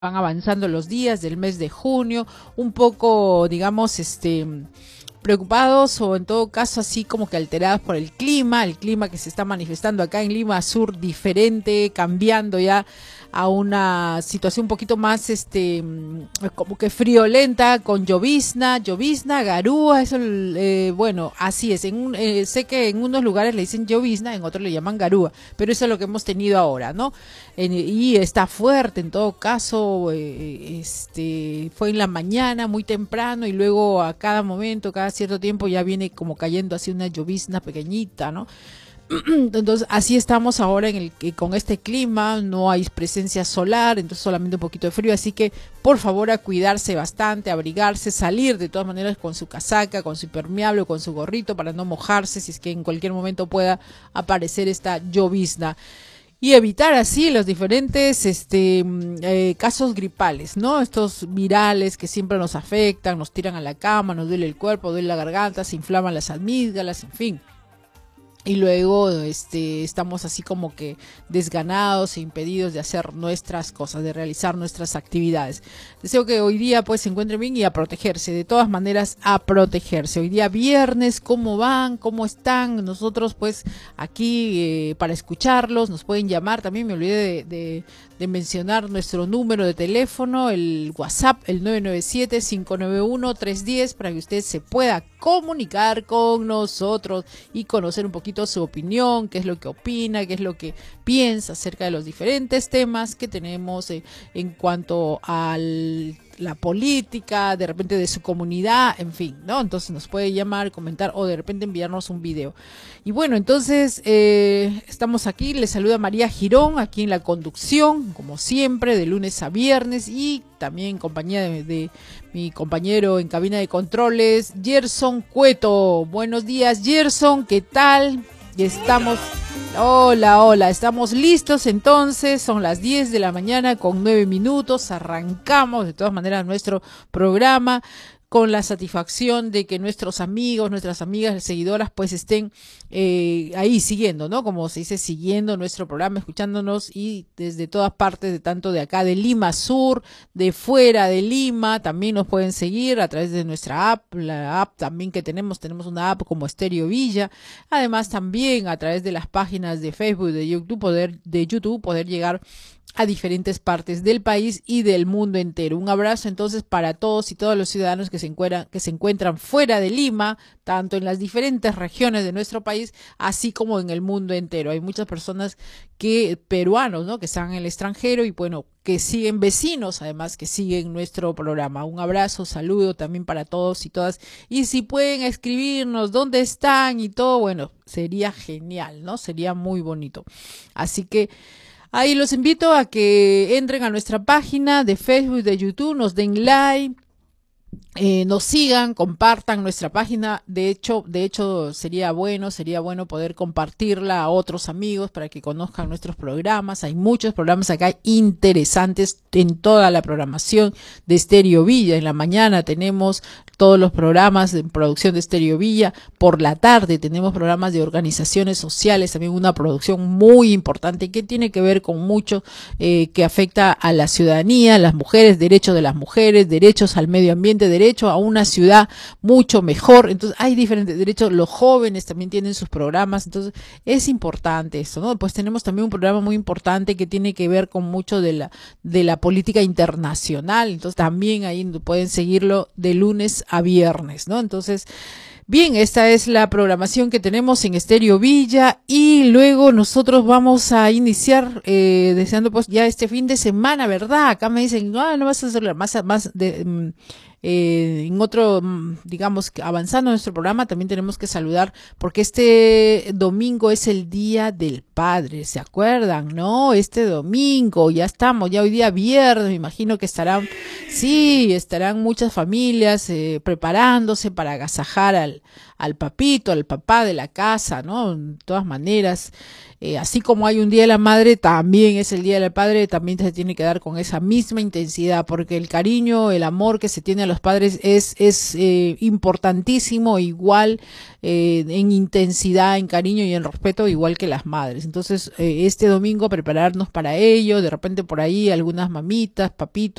van avanzando los días del mes de junio, un poco, digamos, preocupados o en todo caso así como que alterados por el clima que se está manifestando acá en Lima Sur, diferente, cambiando ya a una situación un poquito más como que friolenta, con llovizna, garúa, eso bueno, así es, sé que en unos lugares le dicen llovizna, en otros le llaman garúa, pero eso es lo que hemos tenido ahora, ¿no? Y está fuerte en todo caso, fue en la mañana muy temprano y luego a cada momento, cada cierto tiempo ya viene como cayendo así una llovizna pequeñita, ¿no? Entonces así estamos ahora en el que con este clima no hay presencia solar, entonces solamente un poquito de frío, así que por favor a cuidarse bastante, abrigarse, salir de todas maneras con su casaca, con su impermeable o con su gorrito para no mojarse si es que en cualquier momento pueda aparecer esta llovizna. Y evitar así los diferentes casos gripales, ¿no? Estos virales que siempre nos afectan, nos tiran a la cama, nos duele el cuerpo, duele la garganta, se inflaman las amígdalas, en fin. Y luego estamos así como que desganados e impedidos de hacer nuestras cosas, de realizar nuestras actividades. Deseo que hoy día pues se encuentren bien y a protegerse, de todas maneras a protegerse. Hoy día viernes, ¿cómo van? ¿Cómo están? Nosotros pues aquí para escucharlos, nos pueden llamar, también me olvidé de mencionar nuestro número de teléfono, el WhatsApp, el 997-591-310, para que usted se pueda comunicar con nosotros y conocer un poquito su opinión, qué es lo que opina, qué es lo que piensa acerca de los diferentes temas que tenemos en cuanto a la política, de repente de su comunidad, en fin, ¿no? Entonces nos puede llamar, comentar o de repente enviarnos un video. Y bueno, entonces estamos aquí, les saluda María Girón, aquí en la conducción, como siempre, de lunes a viernes, y también en compañía de mi compañero en cabina de controles, Gerson Cueto. Buenos días, Gerson, ¿qué tal? Y estamos... Hola, estamos listos entonces, son las 10 de la mañana con 9 minutos, arrancamos de todas maneras nuestro programa con la satisfacción de que nuestros amigos, nuestras amigas, seguidoras pues estén ahí siguiendo, ¿no? Como se dice, siguiendo nuestro programa, escuchándonos y desde todas partes, de tanto de acá de Lima Sur, de fuera de Lima, también nos pueden seguir a través de nuestra app, la app también que tenemos una app como Estéreo Villa, además también a través de las páginas de Facebook, de YouTube, poder llegar a diferentes partes del país y del mundo entero. Un abrazo entonces para todos y todos los ciudadanos que se encuentran fuera de Lima, tanto en las diferentes regiones de nuestro país, así como en el mundo entero. Hay muchas personas peruanos, ¿no?, que están en el extranjero y bueno, que siguen, vecinos además, que siguen nuestro programa. Un abrazo, saludo también para todos y todas. Y si pueden escribirnos dónde están y todo, bueno, sería genial, ¿no? Sería muy bonito. Así que ahí los invito a que entren a nuestra página de Facebook, de YouTube, nos den like, nos sigan, compartan nuestra página. De hecho sería bueno poder compartirla a otros amigos para que conozcan nuestros programas. Hay muchos programas acá interesantes en toda la programación de Estéreo Villa. En la mañana tenemos todos los programas de producción de Estéreo Villa. Por la tarde tenemos programas de organizaciones sociales, también una producción muy importante que tiene que ver con mucho que afecta a la ciudadanía, a las mujeres, derechos de las mujeres, derechos al medio ambiente, derecho a una ciudad mucho mejor. Entonces hay diferentes derechos, los jóvenes también tienen sus programas, entonces es importante esto, ¿no? Pues tenemos también un programa muy importante que tiene que ver con mucho de la política internacional, entonces también ahí pueden seguirlo de lunes a viernes, ¿no? Entonces, bien, esta es la programación que tenemos en Estéreo Villa y luego nosotros vamos a iniciar deseando pues ya este fin de semana, ¿verdad? Acá me dicen, no vas a hacer más de... en otro, digamos, avanzando nuestro programa, también tenemos que saludar porque este domingo es el Día del Padre, ¿se acuerdan? ¿No? Este domingo, ya estamos, ya hoy día viernes, me imagino que estarán muchas familias preparándose para agasajar al papito, al papá de la casa, ¿no? De todas maneras, así como hay un Día de la Madre, también es el Día del Padre, también se tiene que dar con esa misma intensidad, porque el cariño, el amor que se tiene a los padres es importantísimo, igual en intensidad, en cariño y en respeto, igual que las madres. Entonces, este domingo prepararnos para ello, de repente por ahí algunas mamitas, papitos,